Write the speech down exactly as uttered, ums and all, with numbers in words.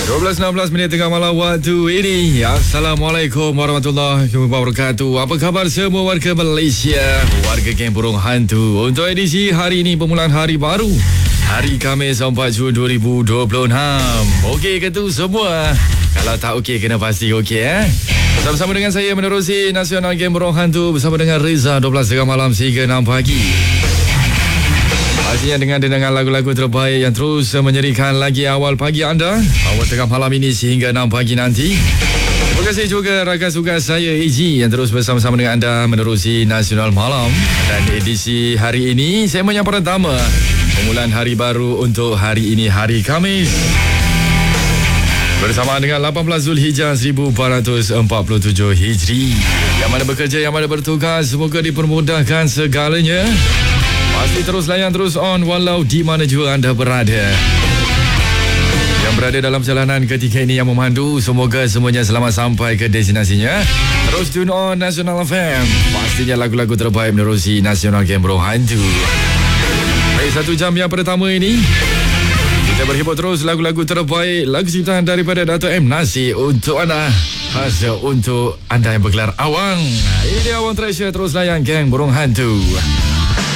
dua belas enam belas minit tengah malam waktu ini. Assalamualaikum warahmatullahi wabarakatuh. Apa khabar semua warga Malaysia, warga geng burung hantu? Untuk edisi hari ini, permulaan hari baru, hari Khamis empat Jun dua ribu dua puluh enam. Okey ke tu semua? Kalau tak okey, kena pasti okey eh. Bersama-sama dengan saya menerusi Nasional Geng Burung Hantu bersama dengan Reza, dua belas tengah malam hingga enam pagi. Pastinya dengan dengangan lagu-lagu terbaik yang terus menyerikan lagi awal pagi anda, awal tengah malam ini sehingga enam pagi nanti. Terima kasih juga rakan tugas saya A G yang terus bersama-sama dengan anda menerusi Nasional Malam. Dan edisi hari ini, segmen yang pertama, permulaan hari baru untuk hari ini, hari Khamis, bersama dengan lapan belas Zulhijjah seribu empat ratus empat puluh tujuh Hijri. Yang mana bekerja, yang mana bertugas, semoga dipermudahkan segalanya. Pasti terus layan, terus on walau di mana juga anda berada. Yang berada dalam perjalanan ketika ini yang memandu, semoga semuanya selamat sampai ke destinasinya. Terus tune on Nasional F M. Pastinya lagu-lagu terbaik menerusi Nasional Geng Burung Hantu. Baik, satu jam yang pertama ini kita berhibur terus lagu-lagu terbaik, lagu ciptaan daripada Dato' M. Nasir untuk anda, khas untuk anda yang bergelar awang. Ini dia Awang Treasure. Terus layan Geng Burung Hantu.